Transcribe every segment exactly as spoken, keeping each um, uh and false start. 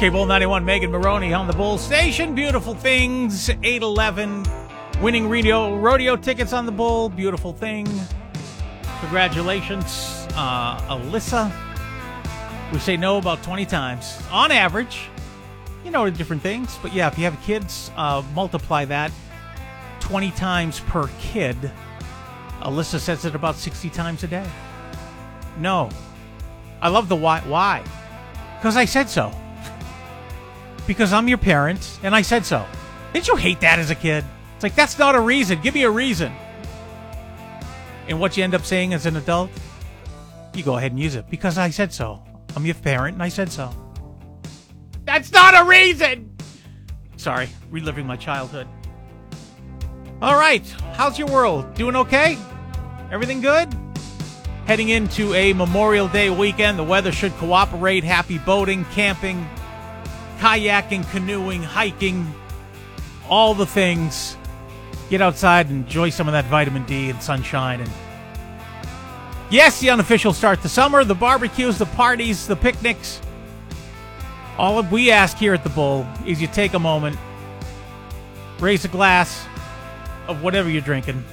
K-Bull ninety-one, Megan Maroney on the Bull Station. Beautiful things, eight eleven. Winning rodeo, rodeo tickets on the Bull. Beautiful thing. Congratulations, uh, Alyssa. We say no about twenty times. On average. You know, different things. But yeah, if you have kids, uh, multiply that twenty times per kid. Alyssa says it about sixty times a day. No. I love the why. Why? Because I said so. Because I'm your parent, and I said so. Didn't you hate that as a kid? It's like, that's not a reason. Give me a reason. And what you end up saying as an adult, you go ahead and use it. Because I said so. I'm your parent, and I said so. That's not a reason! Sorry, reliving my childhood. All right, how's your world? Doing okay? Everything good? Heading into a Memorial Day weekend. The weather should cooperate. Happy boating, camping, kayaking, canoeing, hiking, all the things. Get outside and enjoy some of that vitamin D and sunshine. And yes, the unofficial start to summer, the barbecues, the parties, the picnics. All of we ask here at the Bull is you take a moment, raise a glass of whatever you're drinking,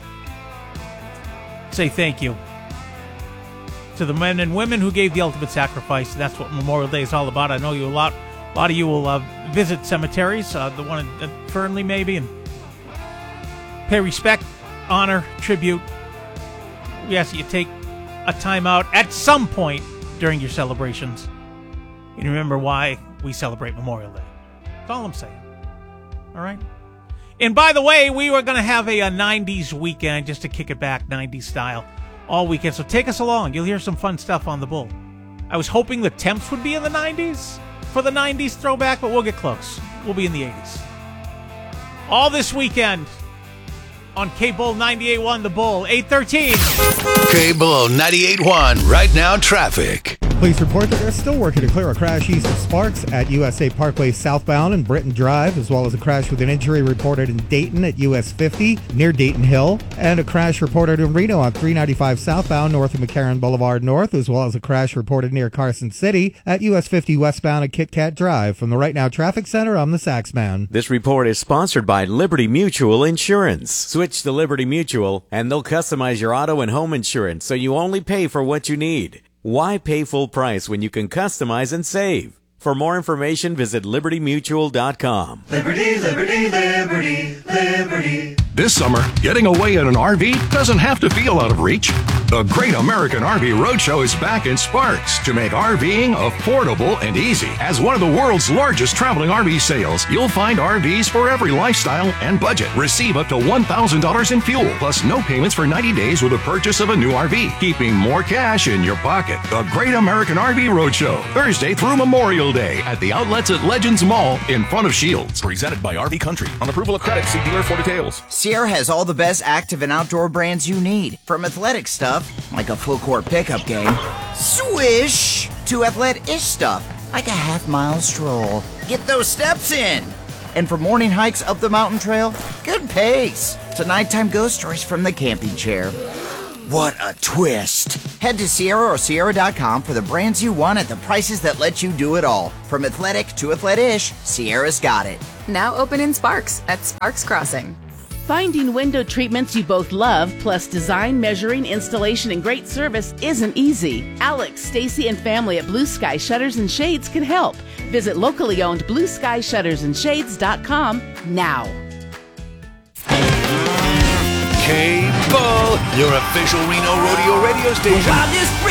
say thank you to the men and women who gave the ultimate sacrifice. That's what Memorial Day is all about. I know you a lot. A lot of you will uh, visit cemeteries, uh, the one at Fernley maybe, and pay respect, honor, tribute. We ask that you take a time out at some point during your celebrations and remember why we celebrate Memorial Day. That's all I'm saying. All right? And by the way, we were going to have a, a nineties weekend just to kick it back, nineties style, all weekend. So take us along. You'll hear some fun stuff on the Bull. I was hoping the temps would be in the nineties for the nineties throwback, but we'll get close. We'll be in the eighties. All this weekend on K-Bull ninety-eight point one, the Bull, eight thirteen. K-Bull ninety-eight point one, right now traffic. Police report that they're still working to clear a crash east of Sparks at U S A Parkway southbound and Britton Drive, as well as a crash with an injury reported in Dayton at U S fifty near Dayton Hill, and a crash reported in Reno on three ninety-five southbound north of McCarran Boulevard North, as well as a crash reported near Carson City at U S fifty westbound at Kit Kat Drive. From the Right Now Traffic Center, I'm the Saxman. This report is sponsored by Liberty Mutual Insurance. Switch to Liberty Mutual, and they'll customize your auto and home insurance so you only pay for what you need. Why pay full price when you can customize and save? For more information, visit liberty mutual dot com. Liberty, liberty, liberty, liberty. This summer, getting away in an R V doesn't have to feel out of reach. The Great American R V Roadshow is back in Sparks to make RVing affordable and easy. As one of the world's largest traveling R V sales, you'll find R Vs for every lifestyle and budget. Receive up to one thousand dollars in fuel, plus no payments for ninety days with the purchase of a new R V, keeping more cash in your pocket. The Great American R V Roadshow, Thursday through Memorial Day at the outlets at Legends Mall in front of Shields. Presented by R V Country. On approval of credit, see dealer for details. Sierra has all the best active and outdoor brands you need. From athletic stuff, like a full court pickup game, swish, to athletic-ish stuff, like a half mile stroll. Get those steps in. And for morning hikes up the mountain trail, good pace. To nighttime ghost stories from the camping chair. What a twist. Head to Sierra or Sierra dot com for the brands you want at the prices that let you do it all. From athletic to athletic-ish, Sierra's got it. Now open in Sparks at Sparks Crossing. Finding window treatments you both love, plus design, measuring, installation, and great service isn't easy. Alex, Stacy, and family at Blue Sky Shutters and Shades can help. Visit locally owned blue sky shutters and shades dot com now. K-Bull, your official Reno Rodeo radio station.